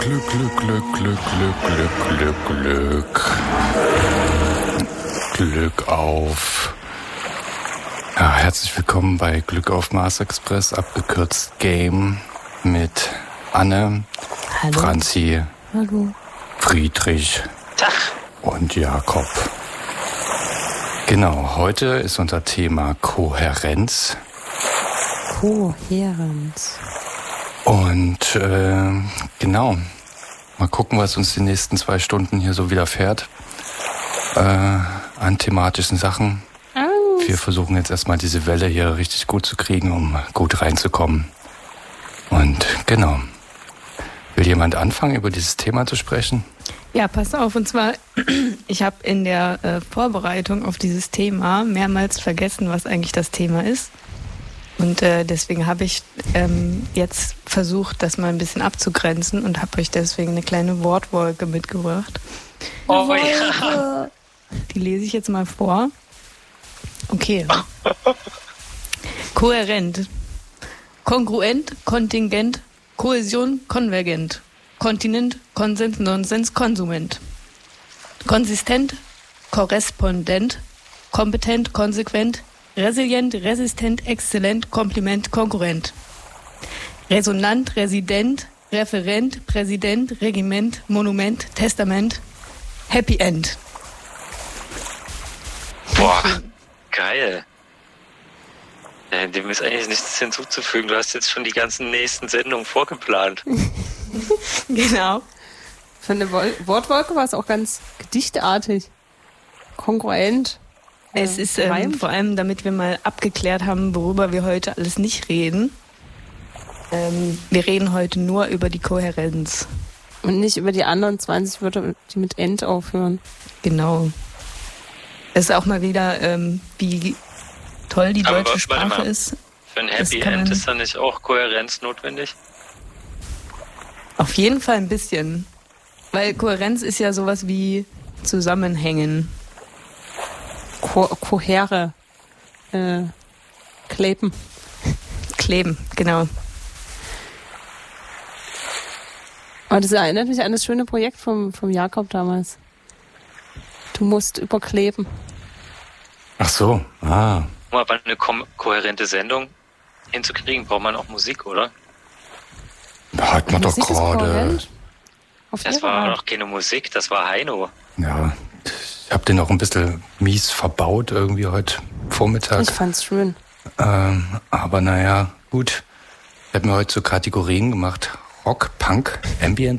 Glück auf. Ja, herzlich willkommen bei Glück auf Mars Express, abgekürzt Game, mit Anne, Hallo. Franzi, Hallo. Friedrich und Jakob. Genau, heute ist unser Thema Kohärenz. Kohärenz. Und genau, mal gucken, was uns die nächsten 2 Stunden hier so widerfährt an thematischen Sachen. Wir versuchen jetzt erstmal diese Welle hier richtig gut zu kriegen, um gut reinzukommen. Und genau. Will jemand anfangen, über dieses Thema zu sprechen? Ja, pass auf. Und zwar, ich habe in der Vorbereitung auf dieses Thema mehrmals vergessen, was eigentlich das Thema ist. Und deswegen habe ich jetzt versucht, das mal ein bisschen abzugrenzen und habe euch deswegen eine kleine Wortwolke mitgebracht. Oh ja. Die lese ich jetzt mal vor. Okay. Kohärent. Kongruent, kontingent, Kohäsion, konvergent. Kontinent, Konsens, Nonsens, Konsument. Konsistent, korrespondent, kompetent, konsequent, resilient, resistent, exzellent, Kompliment, konkurrent. Resonant, resident, Referent, Präsident, Regiment, Monument, Testament, Happy End. Boah, geil. Dem ist eigentlich nichts hinzuzufügen. Du hast jetzt schon die ganzen nächsten Sendungen vorgeplant. Genau. Von der Wortwolke war es auch ganz gedichtartig. Kongruent. Es ist vor allem, damit wir mal abgeklärt haben, worüber wir heute alles nicht reden. Wir reden heute nur über die Kohärenz. Und nicht über die anderen 20 Wörter, die mit End aufhören. Genau. Es ist auch mal wieder, wie toll die Aber deutsche warte Sprache mal. ist. Für ein Happy End ist da nicht auch Kohärenz notwendig? Auf jeden Fall ein bisschen. Weil Kohärenz ist ja sowas wie Zusammenhängen. Kohere. Kleben. Kleben, genau. Aber das erinnert mich an das schöne Projekt vom Jakob damals. Du musst überkleben. Ach so, Um aber eine kohärente Sendung hinzukriegen, braucht man auch Musik, oder? hat man doch Musik ist gerade. kohärent. Auf Das ihre war Art. noch keine Musik, das war Heino. Ja, ich habe den auch ein bisschen mies verbaut irgendwie heute Vormittag. Ich fand's schön. Aber naja, gut. Ich habe mir heute so Kategorien gemacht. Rock, Punk, Ambient,